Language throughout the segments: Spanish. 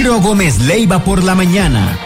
Ciro Gómez Leiva por la mañana.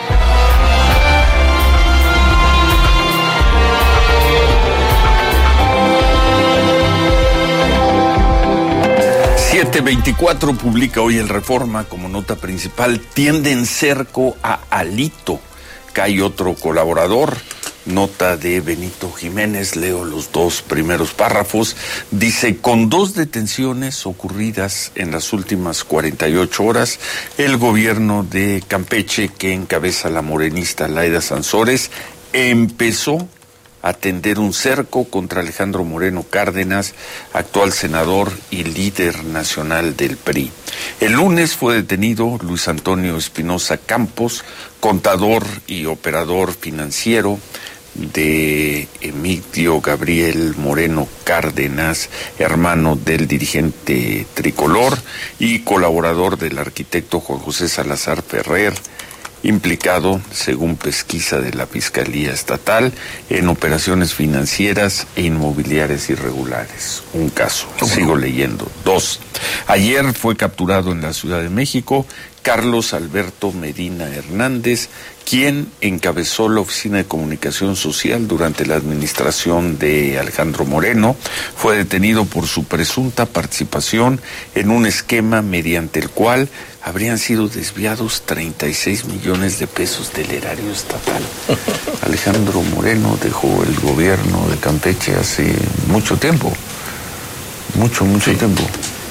...724 publica hoy el Reforma como nota principal... ...tienden cerco a Alito... ...cae otro colaborador... Nota de Benito Jiménez, leo los dos primeros párrafos. Dice: con 2 detenciones ocurridas en las últimas 48 horas, el gobierno de Campeche, que encabeza la morenista Laida Sansores, empezó a tender un cerco contra Alejandro Moreno Cárdenas, actual senador y líder nacional del PRI. El lunes fue detenido Luis Antonio Espinosa Campos, contador y operador financiero de Emilio Gabriel Moreno Cárdenas, hermano del dirigente tricolor y colaborador del arquitecto Juan José Salazar Ferrer, implicado, según pesquisa de la Fiscalía Estatal, en operaciones financieras e inmobiliarias irregulares. Un caso, sigo leyendo. 2. Ayer fue capturado en la Ciudad de México Carlos Alberto Medina Hernández, quien encabezó la Oficina de Comunicación Social durante la administración de Alejandro Moreno. Fue detenido por su presunta participación en un esquema mediante el cual habrían sido desviados 36 millones de pesos del erario estatal. Alejandro Moreno dejó el gobierno de Campeche hace mucho tiempo. Mucho tiempo.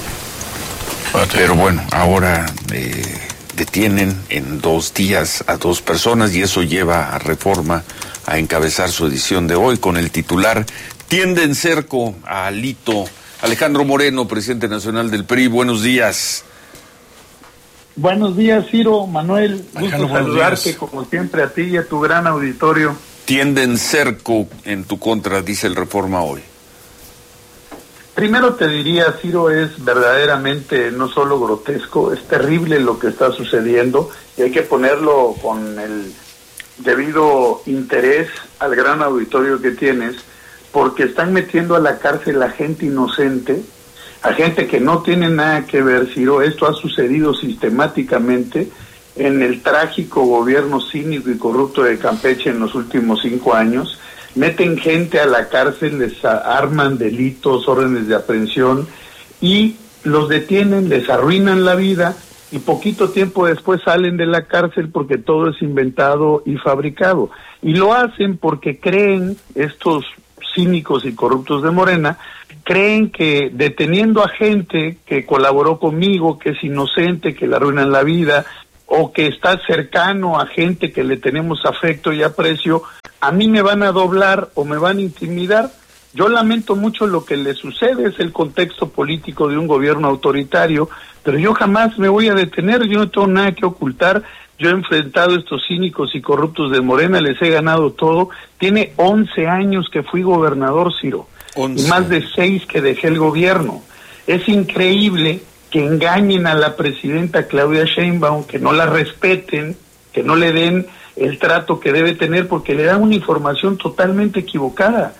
Pero bueno, ahora detienen en 2 días a 2 personas y eso lleva a Reforma a encabezar su edición de hoy con el titular: tienden cerco a Alito. Alejandro Moreno, presidente nacional del PRI, buenos días. Buenos días, Ciro, Manuel, gusto saludarte como siempre a ti y a tu gran auditorio. Tienden cerco en tu contra, dice el Reforma hoy. Primero te diría, Ciro, es verdaderamente no solo grotesco, es terrible lo que está sucediendo y hay que ponerlo con el debido interés al gran auditorio que tienes, porque están metiendo a la cárcel a gente inocente, a gente que no tiene nada que ver, Ciro. Esto ha sucedido sistemáticamente en el trágico gobierno cínico y corrupto de Campeche en los últimos 5 años. Meten gente a la cárcel, les arman delitos, órdenes de aprehensión y los detienen, les arruinan la vida y poquito tiempo después salen de la cárcel porque todo es inventado y fabricado. Y lo hacen porque creen, estos cínicos y corruptos de Morena, creen que deteniendo a gente que colaboró conmigo, que es inocente, que le arruinan la vida, o que está cercano a gente que le tenemos afecto y aprecio, a mí me van a doblar o me van a intimidar. Yo lamento mucho lo que le sucede, es el contexto político de un gobierno autoritario, pero yo jamás me voy a detener, yo no tengo nada que ocultar. Yo he enfrentado a estos cínicos y corruptos de Morena, les he ganado todo. Tiene 11 años que fui gobernador, Ciro, 11. Y más de 6 que dejé el gobierno. Es increíble que engañen a la presidenta Claudia Sheinbaum, que no la respeten, que no le den el trato que debe tener, porque le dan una información totalmente equivocada.